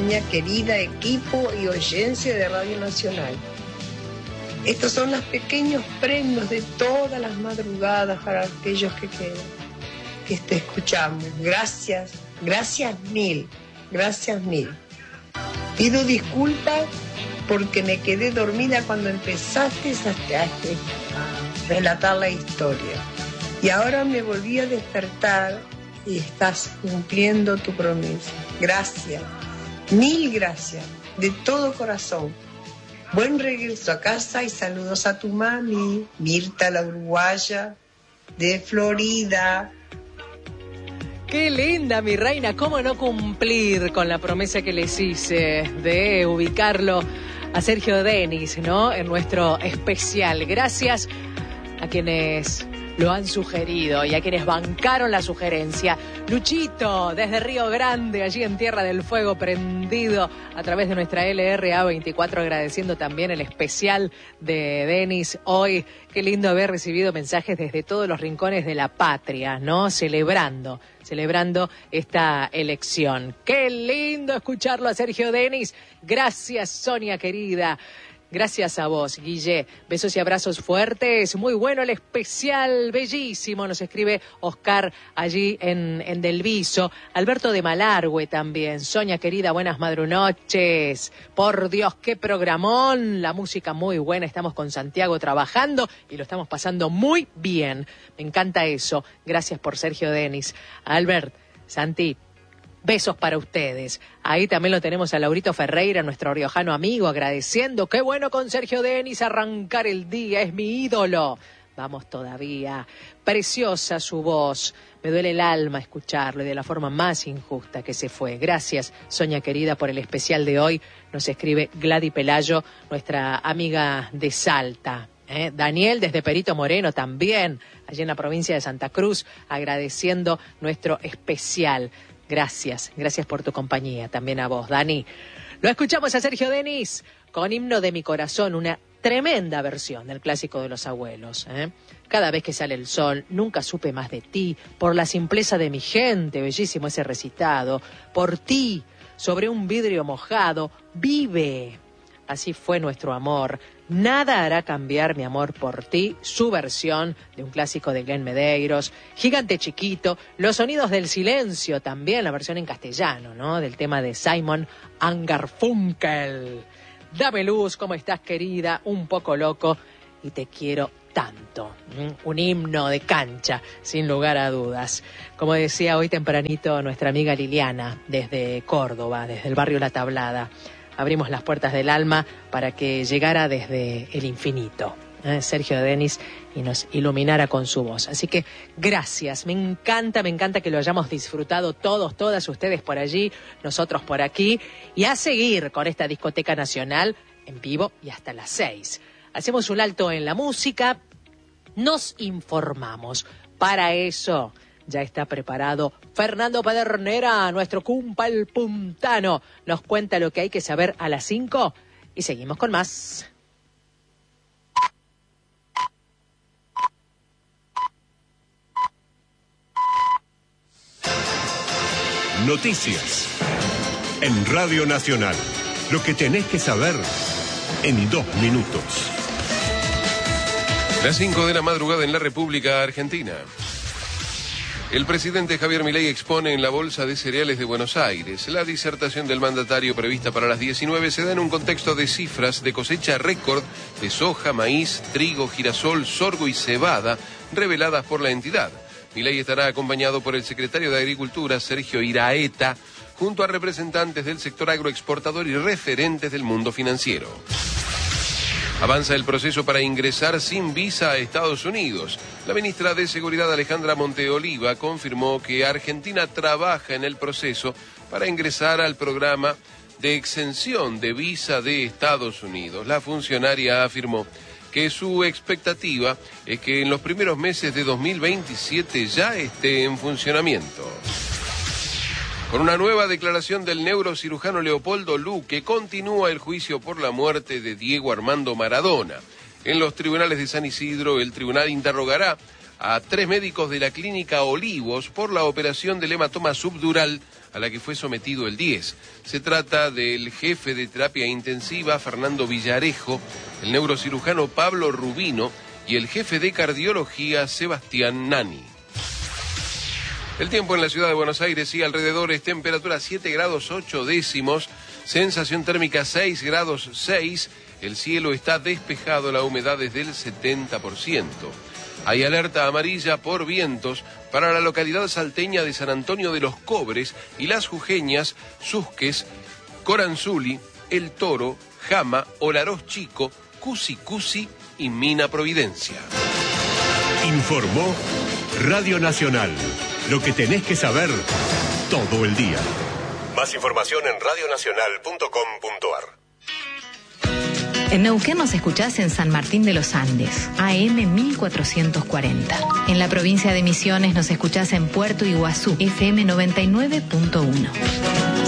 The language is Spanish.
Sonia querida, equipo y oyencia de Radio Nacional. Estos son los pequeños premios de todas las madrugadas para aquellos que te escuchamos. Gracias, gracias mil. Pido disculpas porque me quedé dormida cuando empezaste a relatar la historia. Y ahora me volví a despertar y estás cumpliendo tu promesa. Gracias, mil gracias, de todo corazón. Buen regreso a casa y saludos a tu mami, Mirta la uruguaya, de Florida. Qué linda, mi reina, cómo no cumplir con la promesa que les hice de ubicarlo a Sergio Denis, ¿no? En nuestro especial. Gracias a quienes lo han sugerido y a quienes bancaron la sugerencia. Luchito, desde Río Grande, allí en Tierra del Fuego, prendido a través de nuestra LRA 24, agradeciendo también el especial de Denis hoy. Qué lindo haber recibido mensajes desde todos los rincones de la patria, ¿no? Celebrando esta elección. Qué lindo escucharlo a Sergio Denis. Gracias, Sonia querida. Gracias a vos, Guille. Besos y abrazos fuertes. Muy bueno el especial, bellísimo. Nos escribe Oscar allí en Del Viso. Alberto de Malargüe también. Sonia querida, buenas madrunoches. Por Dios, qué programón. La música muy buena. Estamos con Santiago trabajando y lo estamos pasando muy bien. Me encanta eso. Gracias por Sergio Denis. Albert, Santi, besos para ustedes. Ahí también lo tenemos a Laurito Ferreira, nuestro riojano amigo, agradeciendo. Qué bueno con Sergio Denis arrancar el día, es mi ídolo. Vamos todavía. Preciosa su voz. Me duele el alma escucharlo y de la forma más injusta que se fue. Gracias, Sonia querida, por el especial de hoy. Nos escribe Gladys Pelayo, nuestra amiga de Salta. Daniel desde Perito Moreno también, allí en la provincia de Santa Cruz, agradeciendo nuestro especial. Gracias por tu compañía, también a vos, Dani. Lo escuchamos a Sergio Denis con Himno de mi Corazón, una tremenda versión del clásico de los abuelos. Cada vez que sale el sol, nunca supe más de ti, por la simpleza de mi gente, bellísimo ese recitado, por ti, sobre un vidrio mojado, vive. Así fue nuestro amor. Nada hará cambiar mi amor por ti, su versión de un clásico de Glenn Medeiros, Gigante Chiquito, Los Sonidos del Silencio, también la versión en castellano, ¿no? Del tema de Simon and Garfunkel. Dame luz, ¿cómo estás, querida? Un poco loco y te quiero tanto. Un himno de cancha, sin lugar a dudas. Como decía hoy tempranito nuestra amiga Liliana, desde Córdoba, desde el barrio La Tablada. Abrimos las puertas del alma para que llegara desde el infinito, Sergio Denis, y nos iluminara con su voz. Así que gracias, me encanta que lo hayamos disfrutado todas ustedes por allí, nosotros por aquí, y a seguir con esta discoteca nacional en vivo y hasta las 6. Hacemos un alto en la música, nos informamos. Para eso ya está preparado Fernando Pedernera, nuestro cumpa el puntano. Nos cuenta lo que hay que saber a las 5 y seguimos con más. Noticias en Radio Nacional. Lo que tenés que saber en 2 minutos. Las 5 de la madrugada en la República Argentina. El presidente Javier Milei expone en la Bolsa de Cereales de Buenos Aires. La disertación del mandatario prevista para las 19 se da en un contexto de cifras de cosecha récord de soja, maíz, trigo, girasol, sorgo y cebada reveladas por la entidad. Milei estará acompañado por el secretario de Agricultura, Sergio Iraeta, junto a representantes del sector agroexportador y referentes del mundo financiero. Avanza el proceso para ingresar sin visa a Estados Unidos. La ministra de Seguridad, Alejandra Monteoliva, confirmó que Argentina trabaja en el proceso para ingresar al programa de exención de visa de Estados Unidos. La funcionaria afirmó que su expectativa es que en los primeros meses de 2027 ya esté en funcionamiento. Con una nueva declaración del neurocirujano Leopoldo Luque, continúa el juicio por la muerte de Diego Armando Maradona. En los tribunales de San Isidro, el tribunal interrogará a 3 médicos de la clínica Olivos por la operación del hematoma subdural a la que fue sometido el 10. Se trata del jefe de terapia intensiva, Fernando Villarejo, el neurocirujano Pablo Rubino y el jefe de cardiología, Sebastián Nani. El tiempo en la ciudad de Buenos Aires y alrededores: temperatura 7 grados 8 décimos, sensación térmica 6 grados 6, el cielo está despejado, la humedad es del 70%. Hay alerta amarilla por vientos para la localidad salteña de San Antonio de los Cobres y las jujeñas Susques, Coranzuli, El Toro, Jama, Olarós Chico, Cusi y Mina Providencia. Informó Radio Nacional. Lo que tenés que saber todo el día. Más información en radionacional.com.ar. En Neuquén nos escuchás en San Martín de los Andes, AM 1440. En la provincia de Misiones nos escuchás en Puerto Iguazú, FM 99.1.